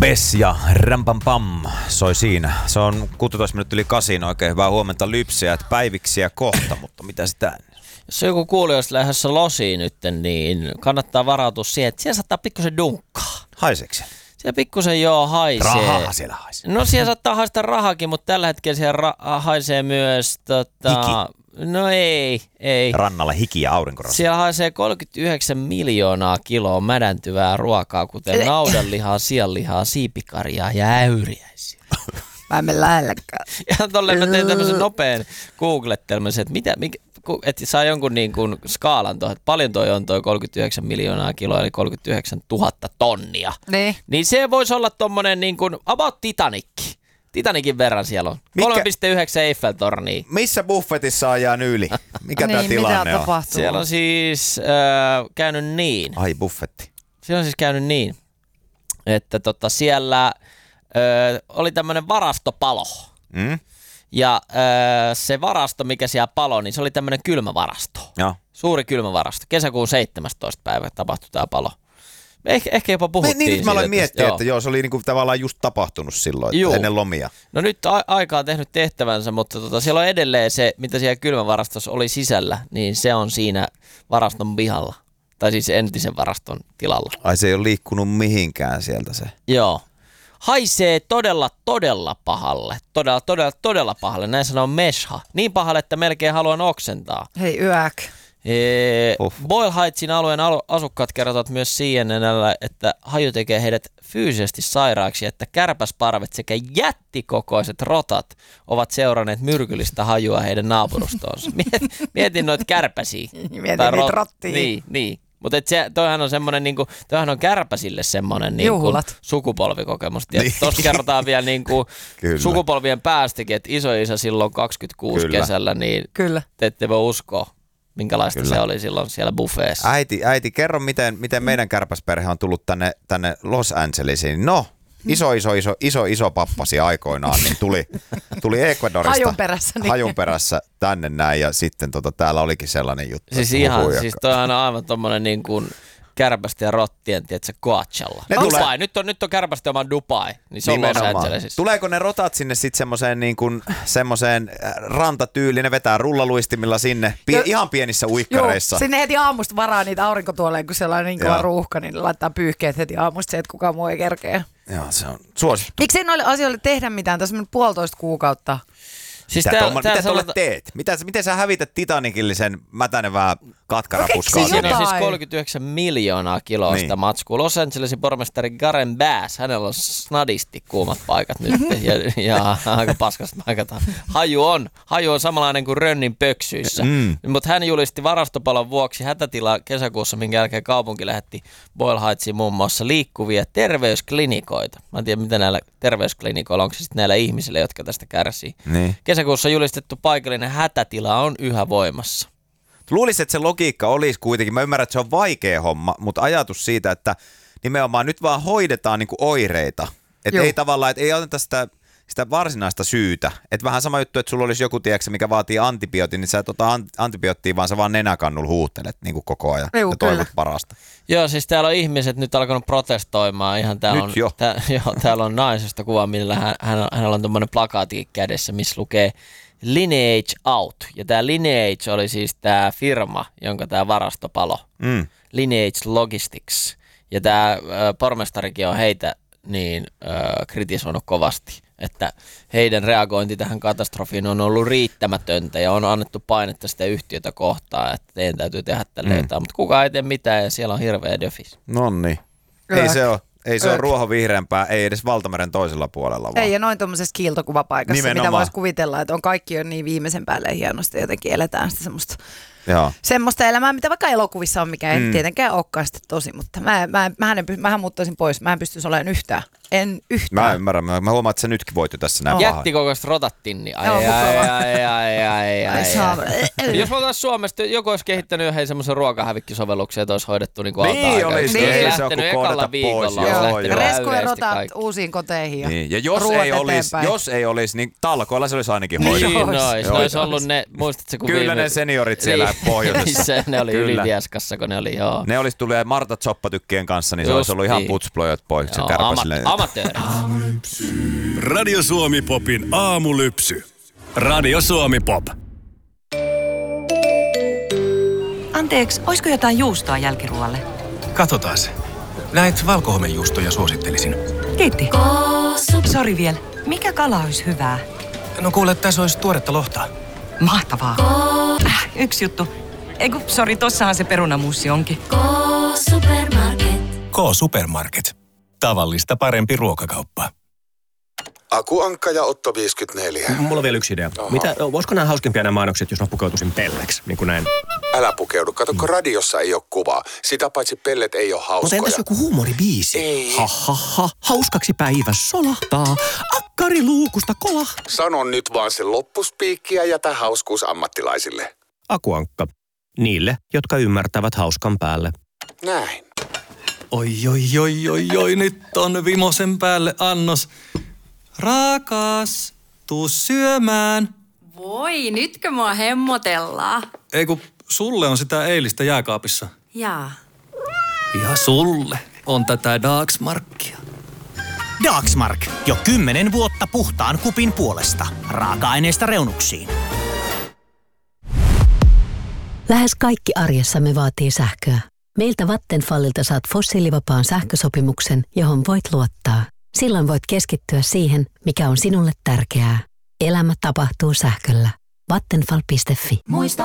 Bes ja Rampampam soi siinä. Se on 16 minuuttia yli 8, oikein hyvää huomenta lypsiä, päiviksiä kohta, mutta mitä sitä? Jos joku kuulijoista lähdössä losiin nyt, niin kannattaa varautua siihen, että siellä saattaa pikkusen dunkkaa. Haiseeko se? Siellä pikkusen haisee. Rahaa siellä haisee. No siellä saattaa haistaa rahakin, mutta tällä hetkellä siellä haisee myös hiki. No ei. Rannalla hiki ja aurinkorasva. Siellä haisee 39 miljoonaa kiloa mädäntyvää ruokaa, kuten naudanlihaa, sianlihaa, siipikarjaa ja äyriäisiä. Mä en mene lähelläkään. Ja tolleen mä tein tämmöisen nopean googlettelmisen, että että saa jonkun niin kuin skaalan tuohon, että paljon toi on toi 39 miljoonaa kiloa, eli 39 000 tonnia. Niin se voisi olla tommonen niin kuin about Titanicin verran siellä on. 3,9 Eiffel-tornia. Missä buffetissa on jäänyt yli? Mikä tää tilanne on? Siellä on siis käynyt niin. Ai buffetti. Siellä on siis käynyt niin, että siellä oli tämmönen varastopalo. Ja se varasto, mikä siellä paloi, niin se oli tämmönen kylmävarasto. Ja. Suuri kylmävarasto. Kesäkuun 17. päivä tapahtui tää palo. Ehkä jopa puhuttiin niin, siitä. mä aloin miettiä, että joo, se oli niinku tavallaan just tapahtunut silloin, ennen lomia. No nyt aika on tehnyt tehtävänsä, mutta siellä on edelleen se, mitä siellä kylmävarastossa oli sisällä, niin se on siinä varaston pihalla. Tai siis entisen varaston tilalla. Ai se ei ole liikkunut mihinkään sieltä se. Joo. Haisee todella pahalle. Todella pahalle. Näin sanoo Mesha. Niin pahalle, että melkein haluan oksentaa. Hei yäk. Boyle Heightsin alueen asukkaat kertovat myös CNN:llä, että haju tekee heidät fyysisesti sairaaksi, että kärpäsparvet sekä jättikokoiset rotat ovat seuranneet myrkyllistä hajua heidän naapurustoonsa. Mietin noita kärpäsiä. Mietin niitä rottia. Niin. Mutta toihan on semmoinen niinku, toihan on kärpäsille semmoinen niinku sukupolvikokemus. Niin. Tuossa kerrotaan vielä niinku sukupolvien päästäkin, että isoisä silloin 26 kesällä, niin te ette voi uskoa, minkälaista se oli silloin siellä buffeessa. Äiti, kerro miten meidän kärpäsperhe on tullut tänne Los Angelesiin. No, iso pappasi aikoinaan, niin tuli Ecuadorista. Hajun perässä tänne näin ja sitten täällä olikin sellainen juttu. Siis toihan on aivan tommonen niin kuin kärpästen ja rottien, tiedätkö, Coachella. Dubai, nyt on kärpästen oma Dubai, niin se on Los Angelesissa. Tuleeko ne rotat sinne sitten semmoiseen rantatyyliin, ne vetää rullaluistimilla sinne, ihan pienissä uikkareissa. Joo, sinne heti aamusta varaa niitä aurinkotuoleen, kun siellä on niin kova ruuhka, niin laittaa pyyhkeet heti aamusta se, että kukaan muu ei kerkeä. Joo, se on suosittu. Miksi ei noille asioille tehdä mitään? Tässä on 1,5 kuukautta. Siis mitä tuolle teet? Miten sä hävität titanikillisen mätänevää katkarapuskaa? Siinä on siis 39 miljoonaa kiloa sitä matskua. Los Angelesin pormestari Karen Bass, hänellä on snadisti kuumat paikat nyt ja aika paskasta paikat. Haju on samanlainen kuin rönnin pöksyissä. Mutta hän julisti varastopalon vuoksi hätätilaa kesäkuussa, minkä jälkeen kaupunki lähetti Boyle Heightsiin muun muassa liikkuvia terveysklinikoita. Mä en tiedä, mitä näillä terveysklinikoilla, onko se sitten näillä ihmisillä, jotka tästä kärsii. Niin. Kesäkuussa julistettu paikallinen hätätila on yhä voimassa. Luulisin, että se logiikka olisi kuitenkin, mä ymmärrän, että se on vaikea homma, mutta ajatus siitä, että nimenomaan nyt vaan hoidetaan niinku oireita. Että ei tavallaan, että ei oteta sitä varsinaista syytä. Että vähän sama juttu, että sulla olisi joku, tiedätkö, mikä vaatii antibiootin, niin sä et ota antibioottia, vaan sä vaan nenäkannulla huuhtelet niinku koko ajan ja toivot parasta. Joo, siis täällä on ihmiset nyt alkanut protestoimaan. Ihan täällä on naisesta kuva, millä hänellä on tommoinen plakaati kädessä, missä lukee Lineage Out. Ja tää Lineage oli siis tää firma, jonka tää varasto palo. Lineage Logistics. Ja tää pormestarikin on heitä kritisoinut kovasti, että heidän reagointi tähän katastrofiin on ollut riittämätöntä ja on annettu painetta sitä yhtiötä kohtaan, että teidän täytyy tehdä tälle jotain, mutta kukaan ei tee mitään ja siellä on hirveä döfis. Nonni. Ei se ole ruohonvihreämpää, ei edes Valtameren toisella puolella vaan. Ei, ja noin tuommoisessa kiiltokuvapaikassa, mitä voisi kuvitella, että on kaikki on niin viimeisen päälle hienosti, jotenkin eletään sitä semmoista elämää, mitä vaikka elokuvissa on, mikä ei tietenkään olekaan sitten tosi, mutta mähän muuttaisin pois, mä en pystyisi olemaan yhtään. En yhtään. Mä ymmärrän, mä huomaan, että sä nytkin voit jo tässä näin jättikokoiset rotattiin, niin ai. Jos me oltaisiin Suomesta, joku olisi kehittänyt jo semmoisen ruokahävikkisovelluksen, että olisi hoidettu niin kuin alta-aikaa. Niin, se on kun koodata pois. Resku ja rotat uusiin koteihin ja jos ei olisi, niin talkoilla se olisi ainakin hoidettu. Niin, olisi ollut ne, muistatko kun kyllä ne seniorit siellä pohjoisessa. Ne oli Ylivieskassa, kun ne oli, joo. Ne olisi tullut Marta Zoppatykkien kanssa, niin se olisi ollut ihan putsplojot pois. Amatööri. Radio Suomi Popin aamulypsy. Radio Suomi Pop. Anteeksi, olisiko jotain juustoa jälkiruoalle? Katsotaan se. Näitä valkohomejuustoja suosittelisin. Kiitti. Sori vielä. Mikä kala olisi hyvää? No kuule, tässä olisi tuoretta lohta. Mahtavaa. Yksi juttu. Sori, tossahan se perunamuussi onkin. K-Supermarket. K-Supermarket. Tavallista parempi ruokakauppa. Aku-Ankka ja Otto 54. Mulla on vielä yksi idea. Voisiko nämä hauskimpia nämä mainokset, jos mä pukeutuisin pelleksi, niin kuin näin? Älä pukeudu. Kato, kun radiossa ei ole kuvaa. Sitä paitsi pellet ei ole hauskoja. Mutta entäs joku huumoribiisi? Ei. Ha. Hauskaksi päivä solahtaa. Akkari luukusta kolah. Sano nyt vaan se loppuspiikki ja jätä hauskuus ammattilaisille. Aku-Ankka. Niille, jotka ymmärtävät hauskan päälle. Näin. Oi, nyt on vimosen päälle annos. Rakas, tuu syömään. Voi, nytkö mua hemmotellaan? Ei kun sulle on sitä eilistä jääkaapissa. Jaa. Ja sulle on tätä Dagsmarkia. Dagsmark. Jo 10 vuotta puhtaan kupin puolesta. Raaka-aineista reunuksiin. Lähes kaikki arjessamme vaatii sähköä. Meiltä Vattenfallilta saat fossiilivapaan sähkösopimuksen, johon voit luottaa. Silloin voit keskittyä siihen, mikä on sinulle tärkeää. Elämä tapahtuu sähköllä. Vattenfall.fi. Muista